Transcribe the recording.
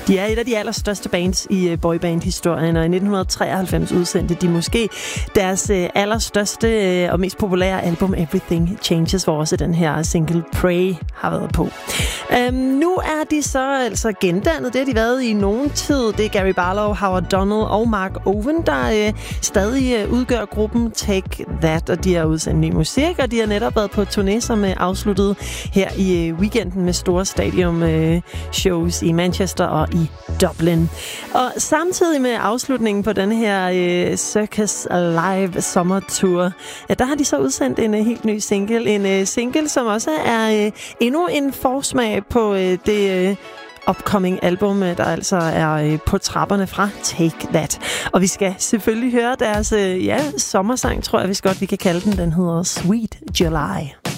De er et af de allerstørste bands i boyband-historien, og i 1993 udsendte de måske deres allerstørste og mest populære album Everything Changes, hvor også den her single Pray har været på. Nu er de så altså gendannet. Det har de været i nogen tid. Det er Gary Barlow, Howard Donald og Mark Owen, der stadig udgør gruppen Take That, og de har udsendt ny musik, og de har netop været på turné, som afsluttede her i weekenden med store stadium shows i Manchester og i Dublin. Og samtidig med afslutningen på den her Circus Live sommertour, der har de så udsendt en helt ny single. En single, som også er endnu en forsmag på det upcoming album, der altså er på trapperne fra Take That. Og vi skal selvfølgelig høre deres sommersang, tror jeg, hvis godt vi kan kalde den. Den hedder Sweet July.